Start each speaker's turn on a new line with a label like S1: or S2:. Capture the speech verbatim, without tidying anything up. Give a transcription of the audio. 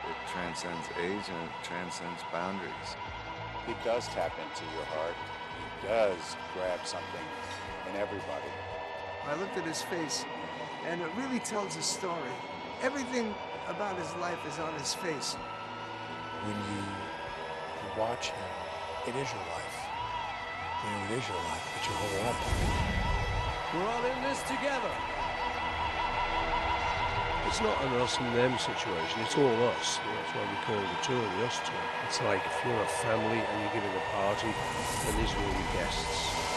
S1: It transcends age and it transcends boundaries.
S2: He does tap into your heart. He does grab something in everybody.
S3: I looked at his face, and it really tells a story. Everything about his life is on his face.
S4: When you watch him, it is your life. You know, it is your life, but you hold it up.
S5: We're all in this together.
S6: It's not an us and them situation, it's all us. That's why we call the tour the us tour. It's like if you're a family and you're giving a party, then these are all your guests.